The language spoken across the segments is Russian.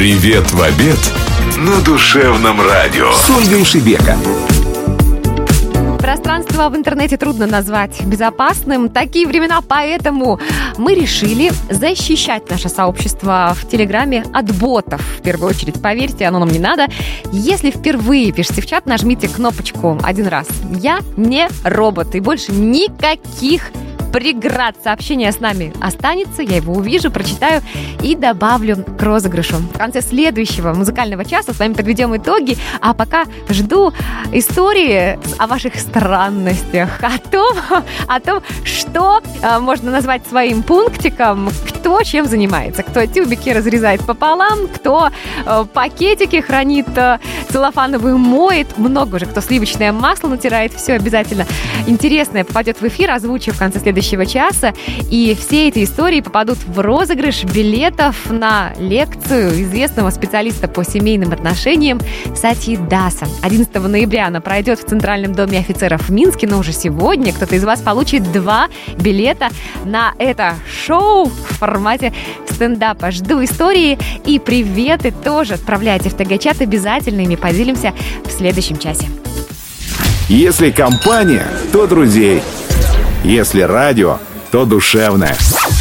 Привет в обед на душевном радио с Ольгой Шебека. Пространство в интернете трудно назвать безопасным. Такие времена, поэтому мы решили защищать наше сообщество в Телеграме от ботов. В первую очередь, поверьте, оно нам не надо. Если впервые пишете в чат, нажмите кнопочку один раз. Я не робот, и больше никаких преград. Сообщение с нами останется, я его увижу, прочитаю и добавлю к розыгрышу. В конце следующего музыкального часа с вами подведем итоги, а пока жду истории о ваших странностях, о том, что можно назвать своим пунктиком, кто чем занимается, кто тюбики разрезает пополам, кто пакетики хранит, целлофановую моет, много уже кто сливочное масло натирает, все обязательно интересное попадет в эфир, озвучу в конце следующего часа, и все эти истории попадут в розыгрыш билетов на лекцию известного специалиста по семейным отношениям Сати Даса. 11 ноября она пройдет в Центральном доме офицеров в Минске, но уже сегодня кто-то из вас получит 2 билета на это шоу в формате стендапа. Жду истории и приветы тоже отправляйте в ТГ-чат, обязательно ими поделимся в следующем часе. Если компания, то друзей. Если радио, то душевное.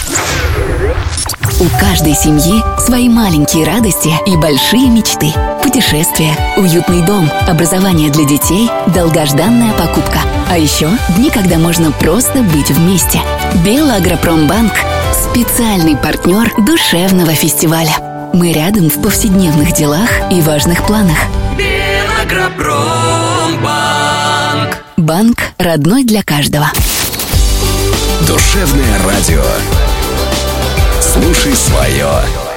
У каждой семьи свои маленькие радости и большие мечты. Путешествия, уютный дом, образование для детей, долгожданная покупка. А еще дни, когда можно просто быть вместе. Белагропромбанк – специальный партнер душевного фестиваля. Мы рядом в повседневных делах и важных планах. Белагропромбанк. Банк родной для каждого. Душевное радио. Слушай свое.